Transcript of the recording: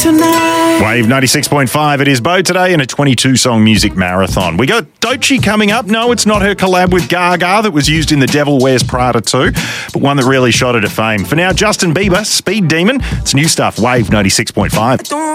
tonight. Wave 96.5, it is Bo today in a 22-song music marathon. We got Doechii coming up. No, it's not her collab with Gaga that was used in The Devil Wears Prada 2, but one that really shot her to fame. For now, Justin Bieber, Speed Demon. It's new stuff, Wave 96.5.